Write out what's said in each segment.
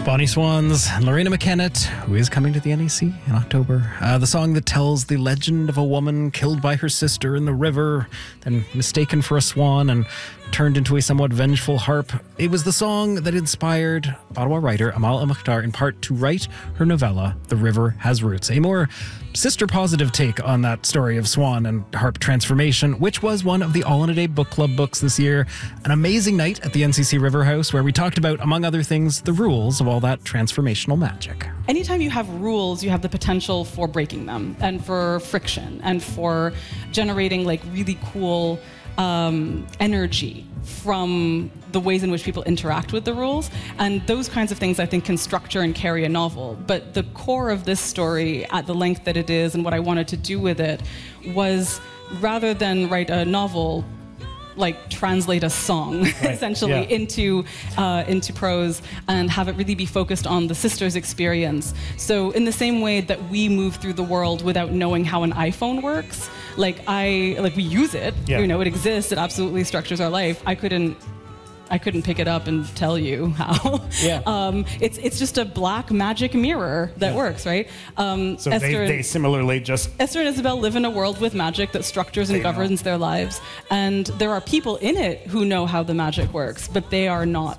Bonnie Swans and Lorena McKennett, who is coming to the NEC in October. The song that tells the legend of a woman killed by her sister in the river, then mistaken for a swan and turned into a somewhat vengeful harp. It was the song that inspired Ottawa writer Amal El-Mukhtar in part to write her novella, The River Has Roots, a more sister-positive take on that story of swan and harp transformation, which was one of the All-in-a-Day Book Club books this year. An amazing night at the NCC River House where we talked about, among other things, the rules of all that transformational magic. Anytime you have rules, you have the potential for breaking them and for friction and for generating like really cool energy from the ways in which people interact with the rules. And those kinds of things I think can structure and carry a novel. But the core of this story, at the length that it is and what I wanted to do with it, was rather than write a novel, like translate a song essentially into prose and have it really be focused on the sister's experience. So in the same way that we move through the world without knowing how an iPhone works, we use it, you know, it exists, it absolutely structures our life. I couldn't pick it up and tell you how. It's just a black magic mirror that works, right? So they similarly just... Esther and Isabel live in a world with magic that structures and governs their lives. And there are people in it who know how the magic works, but they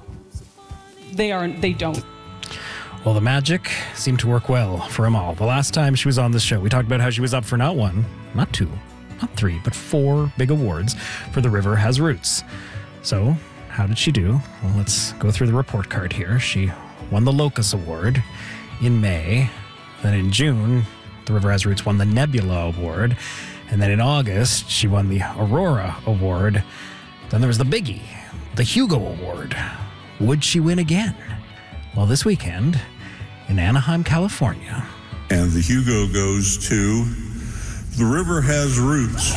don't. Well, the magic seemed to work well for Amal. The last time she was on this show, we talked about how she was up for not one, not two, not three, but 4 big awards for The River Has Roots. So... how did she do? Well, let's go through the report card here. She won the Locus Award in May. Then in June, The River Has Roots won the Nebula Award. And then in August, she won the Aurora Award. Then there was the biggie, the Hugo Award. Would she win again? Well, this weekend in Anaheim, California. And the Hugo goes to The River Has Roots.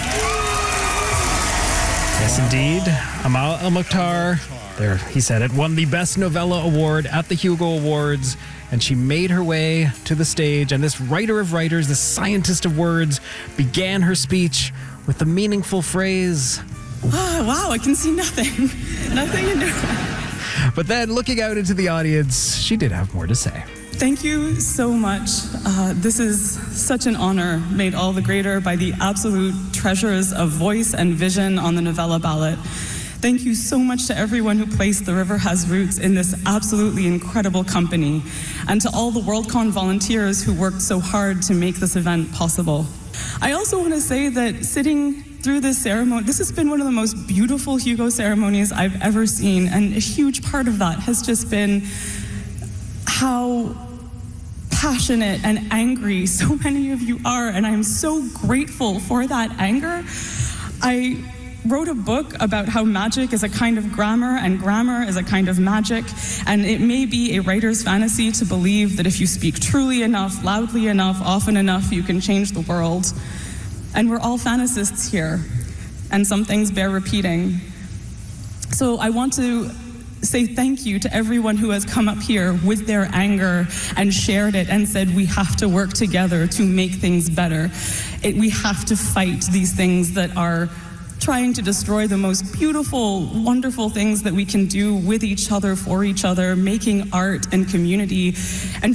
Yes, indeed. Amal El-Mukhtar, there he said it, won the Best Novella Award at the Hugo Awards, and she made her way to the stage, and this writer of writers, this scientist of words, began her speech with the meaningful phrase, "Oh, wow, I can see nothing. Nothing to do." But then, looking out into the audience, she did have more to say. Thank you so much. This is such an honor, made all the greater by the absolute treasures of voice and vision on the novella ballot. Thank you so much to everyone who placed The River Has Roots in this absolutely incredible company, and to all the Worldcon volunteers who worked so hard to make this event possible. I also want to say that sitting through this ceremony, this has been one of the most beautiful Hugo ceremonies I've ever seen, and a huge part of that has just been how passionate and angry so many of you are, and I'm so grateful for that anger. I wrote a book about how magic is a kind of grammar and grammar is a kind of magic, and it may be a writer's fantasy to believe that if you speak truly enough, loudly enough, often enough, you can change the world. And we're all fantasists here, and some things bear repeating. So I want to say thank you to everyone who has come up here with their anger and shared it and said we have to work together to make things better. We have to fight these things that are trying to destroy the most beautiful, wonderful things that we can do with each other, for each other, making art and community. And